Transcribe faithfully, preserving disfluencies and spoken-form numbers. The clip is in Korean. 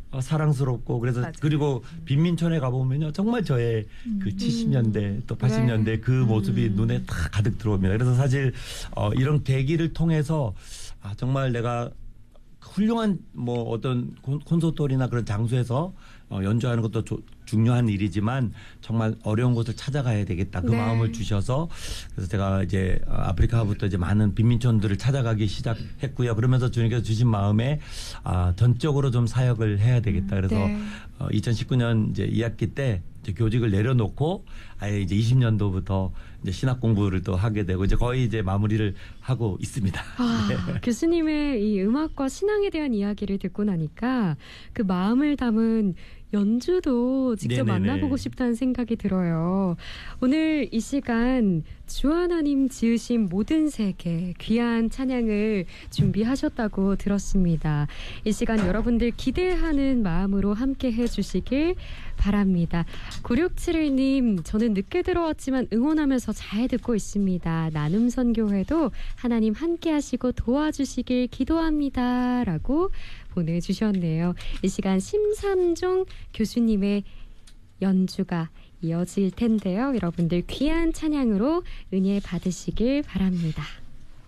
어, 사랑스럽고 그래서 맞아요. 그리고 빈민촌에 가보면요 정말 저의 그 칠십 년대 또 팔십 년대 네. 그 모습이 음. 눈에 다 가득 들어옵니다. 그래서 사실 어, 이런 계기를 통해서 아, 정말 내가 훌륭한 뭐 어떤 콘- 콘서트홀이나 그런 장소에서 어, 연주하는 것도 조, 중요한 일이지만 정말 어려운 곳을 찾아가야 되겠다. 그 네. 마음을 주셔서 그래서 제가 이제 어, 아프리카부터 이제 많은 빈민촌들을 찾아가기 시작했고요. 그러면서 주님께서 주신 마음에 아, 전적으로 좀 사역을 해야 되겠다. 그래서 네. 어, 이천십구 년 이제 이 학기 때 이제 교직을 내려놓고 아예 이제 이십 년도부터 이제 신학 공부를 또 하게 되고 이제 거의 이제 마무리를 하고 있습니다. 아, 네. 교수님의 이 음악과 신앙에 대한 이야기를 듣고 나니까 그 마음을 담은 연주도 직접 네네네. 만나보고 싶다는 생각이 들어요. 오늘 이 시간 주 하나님 지으신 모든 세계 귀한 찬양을 준비하셨다고 들었습니다. 이 시간 여러분들 기대하는 마음으로 함께 해주시길 바랍니다. 구육칠일 님 저는 늦게 들어왔지만 응원하면서 잘 듣고 있습니다. 나눔선교회도 하나님 함께 하시고 도와주시길 기도합니다. 라고 보내주셨네요. 이 시간 심삼종 교수님의 연주가 이어질 텐데요. 여러분들 귀한 찬양으로 은혜 받으시길 바랍니다.